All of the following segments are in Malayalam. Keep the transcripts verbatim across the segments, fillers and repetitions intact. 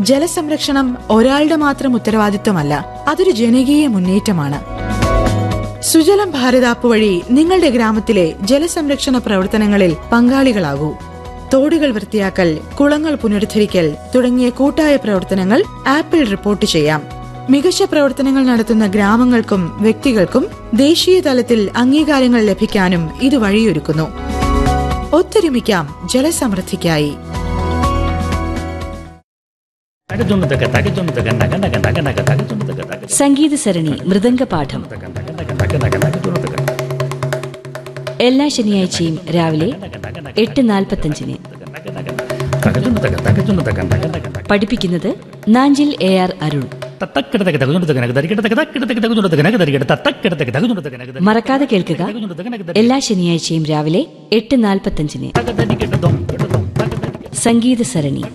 ജലസംരക്ഷണം ഒരാളുടെ മാത്രം ഉത്തരവാദിത്വമല്ല, അതൊരു ജനകീയ മുന്നേറ്റമാണ്. സുജലം ഭാരതാപ്പ് വഴി നിങ്ങളുടെ ഗ്രാമത്തിലെ ജലസംരക്ഷണ പ്രവർത്തനങ്ങളിൽ പങ്കാളികളാകൂ. തോടുകൾ വൃത്തിയാക്കൽ, കുളങ്ങൾ പുനരുദ്ധരിക്കൽ തുടങ്ങിയ കൂട്ടായ പ്രവർത്തനങ്ങൾ ആപ്പിൽ റിപ്പോർട്ട് ചെയ്യാം. മികച്ച പ്രവർത്തനങ്ങൾ നടത്തുന്ന ഗ്രാമങ്ങൾക്കും വ്യക്തികൾക്കും ദേശീയ തലത്തിൽ അംഗീകാരങ്ങൾ ലഭിക്കാനും ഇത് വഴിയൊരുക്കുന്നു. ഒത്തൊരുമിക്കാം ജലസമൃദ്ധിക്കായി. സംഗീത സരണി മൃദംഗപാഠം എല്ലാ ശനിയാഴ്ചയും രാവിലെ എട്ട് നാൽപ്പത്തഞ്ചിന്. പഠിപ്പിക്കുന്നത് നാഞ്ചിൽ എ ആർ അരുൺ. മറക്കാതെ കേൾക്കുക, എല്ലാ ശനിയാഴ്ചയും രാവിലെ എട്ട് നാൽപ്പത്തഞ്ചിന് സംഗീത സരണി.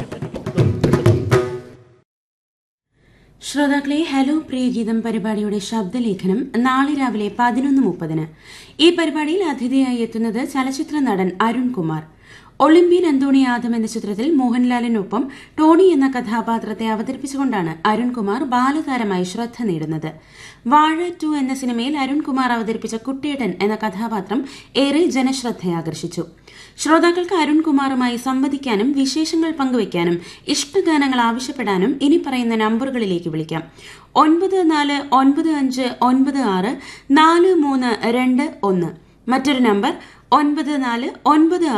ശ്രോതാക്കളെ, ഹലോ പ്രിയഗീതം പരിപാടിയുടെ ശബ്ദലേഖനം നാളെ രാവിലെ പതിനൊന്ന് മുപ്പതിന്. ഈ പരിപാടിയിൽ അതിഥിയായി എത്തുന്നത് ചലച്ചിത്ര നടൻ അരുൺകുമാർ. ഒളിമ്പ്യൻ അന്തോണി ആദം എന്ന ചിത്രത്തിൽ മോഹൻലാലിനൊപ്പം ടോണി എന്ന കഥാപാത്രത്തെ അവതരിപ്പിച്ചുകൊണ്ടാണ് അരുൺകുമാർ ബാലതാരമായി ശ്രദ്ധ നേടുന്നത്. വാഴ ടു എന്ന സിനിമയിൽ അരുൺകുമാർ അവതരിപ്പിച്ച കുട്ടേട്ടൻ എന്ന കഥാപാത്രം ഏറെ ജനശ്രദ്ധയാകർഷിച്ചു. ശ്രോതാക്കൾക്ക് അരുൺകുമാറുമായി സംവദിക്കാനും വിശേഷങ്ങൾ പങ്കുവയ്ക്കാനും ഇഷ്ടഗാനങ്ങൾ ആവശ്യപ്പെടാനും ഇനി പറയുന്ന നമ്പറുകളിലേക്ക് വിളിക്കാം. ഒൻപത് നാല് ഒൻപത് അഞ്ച് ഒൻപത് ആറ് നാല് മൂന്ന് രണ്ട് ഒന്ന്. മറ്റൊരു നമ്പർ ഒൻപത് നാല് ഒൻപത്